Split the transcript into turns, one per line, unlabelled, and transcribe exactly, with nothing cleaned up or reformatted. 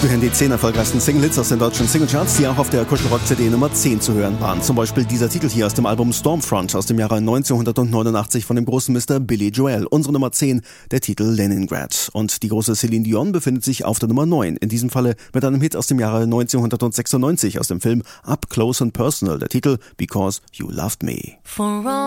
Wir hören die zehn erfolgreichsten Single-Hits aus den deutschen Singlecharts, die auch auf der Kuschelrock-C D Nummer zehn zu hören waren. Zum Beispiel dieser Titel hier aus dem Album Stormfront aus dem Jahre neunzehnhundertneunundachtzig von dem großen Mister Billy Joel. Unsere Nummer zehn, der Titel Leningrad. Und die große Celine Dion befindet sich auf der Nummer neun. In diesem Falle mit einem Hit aus dem Jahre neunzehnhundertsechsundneunzig aus dem Film Up Close and Personal. Der Titel Because You Loved Me.